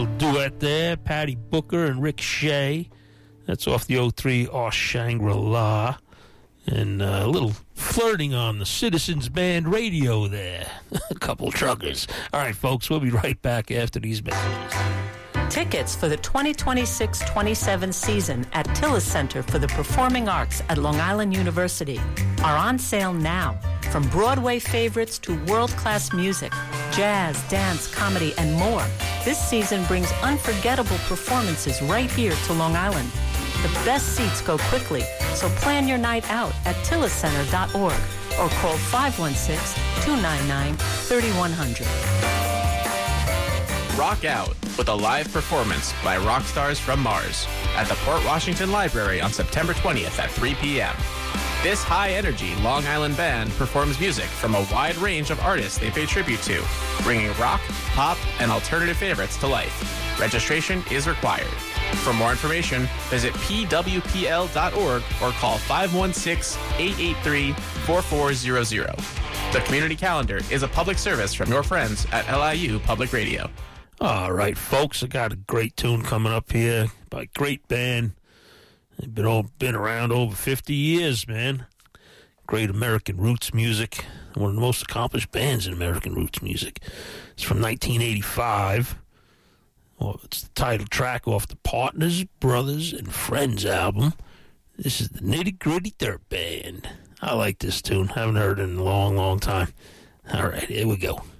Duet there, Patty Booker and Rick Shea. That's off the '03 Our Shangri-La. And a little flirting on the Citizens Band radio there. A couple truckers. All right, folks, we'll be right back after these messages. Tickets for the 2026-27 season at Tillis Center for the Performing Arts at Long Island University are on sale now. From Broadway favorites to world-class music, jazz, dance, comedy, and more, this season brings unforgettable performances right here to Long Island. The best seats go quickly, so plan your night out at tilliscenter.org or call 516-299-3100. Rock out with a live performance by rock stars from Mars at the Port Washington Library on September 20th at 3 p.m. This high-energy Long Island band performs music from a wide range of artists they pay tribute to, bringing rock, pop, and alternative favorites to life. Registration is required. For more information, visit pwpl.org or call 516-883-4400. The Community Calendar is a public service from your friends at LIU Public Radio. All right, folks, I got a great tune coming up here by a great band. They've been around over 50 years, man. Great American roots music. One of the most accomplished bands in American roots music. It's from 1985. Well, it's the title track off the Partners, Brothers, and Friends album. This is the Nitty Gritty Dirt Band. I like this tune. Haven't heard it in a long, long time. All right, here we go.